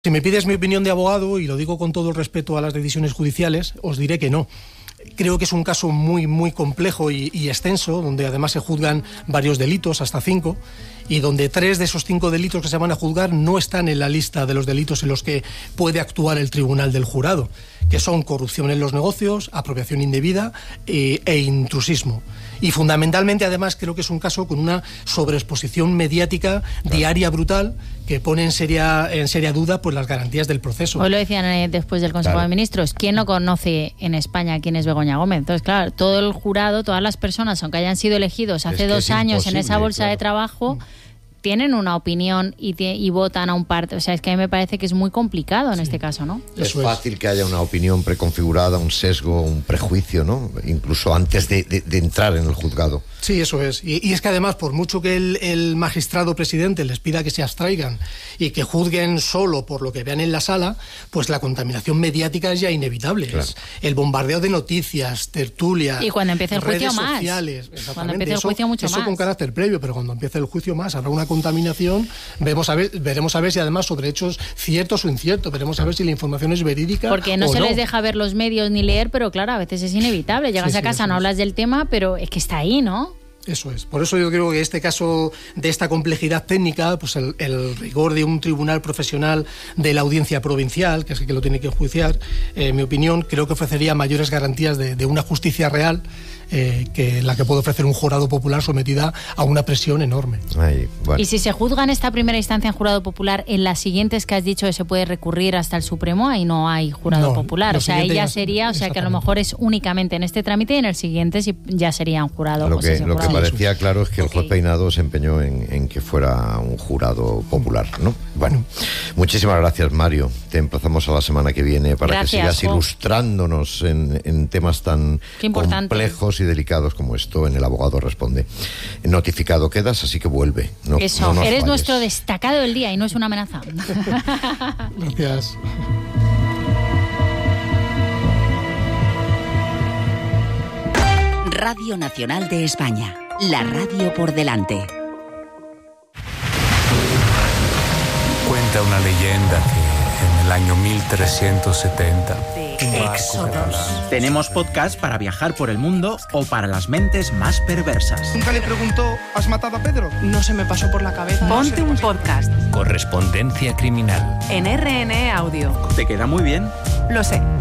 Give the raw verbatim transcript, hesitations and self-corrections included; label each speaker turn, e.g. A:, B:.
A: Si me pides mi opinión de abogado, y lo digo con todo el respeto a las decisiones judiciales, os diré que no. Creo que es un caso muy, muy complejo y, y extenso, donde además se juzgan varios delitos, hasta cinco, y donde tres de esos cinco delitos que se van a juzgar no están en la lista de los delitos en los que puede actuar el tribunal del jurado, que son corrupción en los negocios, apropiación indebida e, e intrusismo. Y fundamentalmente, además, creo que es un caso con una sobreexposición mediática claro. diaria brutal que pone en seria, en seria duda pues, las garantías del proceso.
B: Hoy lo decían eh, después del Consejo claro. de Ministros. ¿Quién no conoce en España quién es Begoña Gómez? Entonces, claro, todo el jurado, todas las personas, aunque hayan sido elegidos hace dos años en esa bolsa claro. de trabajo, tienen una opinión y, te, y votan a un parte. O sea, es que a mí me parece que es muy complicado en sí. este caso, ¿no?
C: Es Eso fácil es. que haya una opinión preconfigurada, un sesgo, un prejuicio, ¿no? Incluso antes de, de, de entrar en el juzgado.
A: Sí, eso es. Y, y es que además, por mucho que el, el magistrado presidente les pida que se abstraigan y que juzguen solo por lo que vean en la sala, pues la contaminación mediática es ya inevitable. Claro. Es el bombardeo de noticias, tertulias,
B: y cuando empiece el juicio
A: redes
B: más.
A: sociales.
B: Cuando empiece el
A: eso,
B: juicio mucho
A: eso
B: más.
A: Eso con carácter previo, pero cuando empiece el juicio más habrá una contaminación. Vemos a ver, veremos a ver si además sobre hechos ciertos o inciertos. Veremos a ver si la información es verídica.
B: Porque no
A: o
B: se
A: no.
B: les deja ver los medios ni leer, pero claro, a veces es inevitable. Llegas sí, a casa, sí, no hablas del tema, pero es que está ahí, ¿no?
A: Eso es. Por eso yo creo que este caso de esta complejidad técnica, pues el, el rigor de un tribunal profesional de la audiencia provincial, que es el que lo tiene que enjuiciar, eh, en mi opinión, creo que ofrecería mayores garantías de, de una justicia real eh, que la que puede ofrecer un jurado popular sometida a una presión enorme.
C: Ay, bueno.
B: Y si se juzga en esta primera instancia en jurado popular, en las siguientes que has dicho que se puede recurrir hasta el Supremo, ahí no hay jurado
A: no,
B: popular. O sea, ella sería, o sea, que a lo mejor es únicamente en este trámite y en el siguiente sí ya sería un jurado.
C: Lo que, lo que parecía claro es que el juez
B: okay.
C: Peinado se empeñó en, en que fuera un jurado popular, ¿no? Bueno, muchísimas gracias, Mario. Te emplazamos a la semana que viene para
B: gracias,
C: que sigas
B: jo.
C: ilustrándonos en, en temas tan complejos y delicados como esto en El Abogado Responde. Notificado quedas, así que vuelve. No,
B: Eso,
C: no nos
B: eres
C: falles.
B: Nuestro destacado del día y no es una amenaza.
A: Gracias.
D: Radio Nacional de España, la radio por delante.
E: Cuenta una leyenda que en el año mil trescientos setenta...
D: Éxodos.
F: Tenemos podcast para viajar por el mundo o para las mentes más perversas.
G: Nunca le preguntó, ¿has matado a Pedro?
H: No se me pasó por la cabeza.
I: Ponte no un podcast.
J: Correspondencia criminal.
I: En R N E Audio.
F: ¿Te queda muy bien?
I: Lo sé.